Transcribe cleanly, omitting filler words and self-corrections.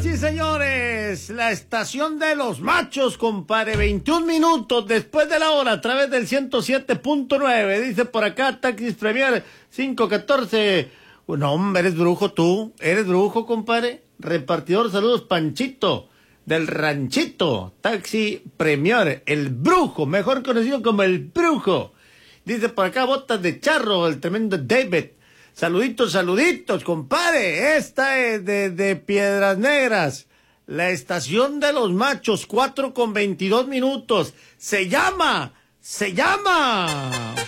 Señoras y señores, la estación de los machos, compadre, 21 minutos después de la hora, a través del 107.9, dice por acá, Taxis Premier 514. No, hombre, eres brujo tú, eres brujo, compadre. Repartidor, saludos, Panchito, del Ranchito, Taxi Premier, el brujo, mejor conocido como el brujo. Dice por acá, botas de charro, el tremendo David. Saluditos, saluditos, compadre. Esta es de Piedras Negras. La estación de los machos, 4:22. Se llama.